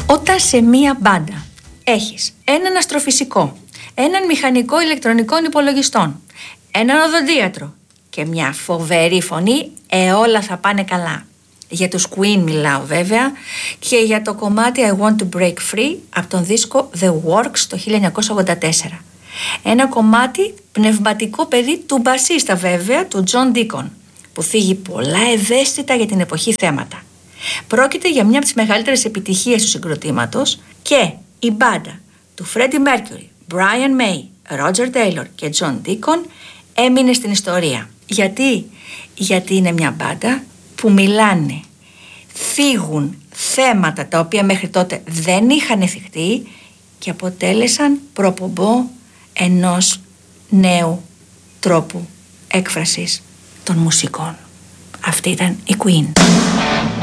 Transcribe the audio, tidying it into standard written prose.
Όταν σε μία μπάντα έχεις έναν αστροφυσικό, έναν μηχανικό ηλεκτρονικών υπολογιστών, έναν οδοντίατρο και μια φοβερή φωνή, όλα θα πάνε καλά. Για τους Queen μιλάω βέβαια και για το κομμάτι I Want to Break Free από τον δίσκο The Works το 1984. Ένα κομμάτι πνευματικό παιδί του μπασίστα βέβαια, του John Deacon, που θίγει πολλά ευαίσθητα για την εποχή θέματα. Πρόκειται για μια από τις μεγαλύτερες επιτυχίες του συγκροτήματος και η μπάντα του Freddie Mercury, Brian May, Roger Taylor και John Deacon έμεινε στην ιστορία. Γιατί είναι μια μπάντα που μιλάνε, θίγουν θέματα τα οποία μέχρι τότε δεν είχαν θυχτεί και αποτέλεσαν προπομπό ενός νέου τρόπου έκφρασης των μουσικών. Αυτή ήταν η Queen.